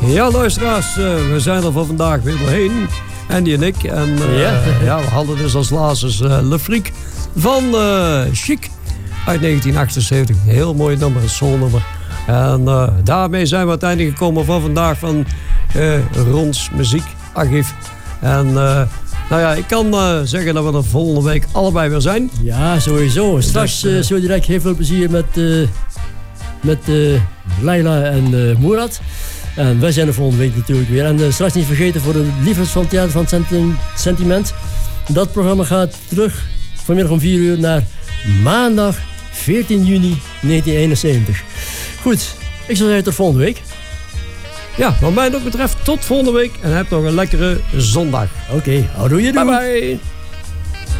Ja, luisteraars, we zijn er voor vandaag weer doorheen. Andy en ik. En we hadden dus als laatste Le Freak van Chic uit 1978. Een heel mooi nummer, een soulnummer. En daarmee zijn we aan het einde gekomen van vandaag van Rons Muziekarchief. En ik kan zeggen dat we er volgende week allebei weer zijn. Ja, sowieso. Straks zo direct heel veel plezier met Laila en Murat. En wij zijn er volgende week natuurlijk weer. En straks niet vergeten voor de liefhebbers van het Theater van Sentiment. Dat programma gaat terug vanmiddag om 4 uur naar maandag 14 juni 1971. Goed, ik zou zeggen tot volgende week. Ja, wat mij ook betreft tot volgende week. En heb nog een lekkere zondag. Oké, houdoe je. Bye bye.